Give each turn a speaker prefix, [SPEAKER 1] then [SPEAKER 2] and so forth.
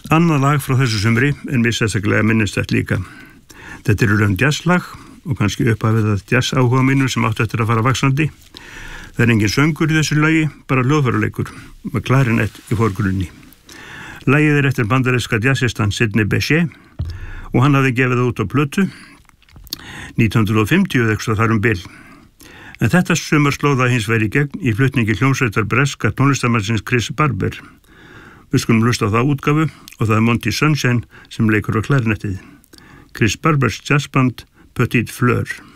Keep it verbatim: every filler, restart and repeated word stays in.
[SPEAKER 1] Annað lag frá þessu sumri er missérstaklega minnistætt líka. Þetta eru raun jazzlag og kannski upphafið að jazz áhuga mínum sem áttu eftir að fara vaxandi. Það er engin söngur í þessu lagi, bara hljóðfæraleikur með klarinett í forgrunni. Lagið er eftir bandaríska jazzistan Sidney Bechet og hann hafði gefið það út á plötu nítján hundruð fimmtíu eða eitthvað þar um bil. En þetta sumar slóða hins vegar í gegn í flutningi hljómsveitar breska tónlistarmannsins Chris Barber. Við skulum hlusta á það útgáfu og það er Monty Sunshine sem leikur á klarinettið. Chris Barbers jazzband Petite Fleur.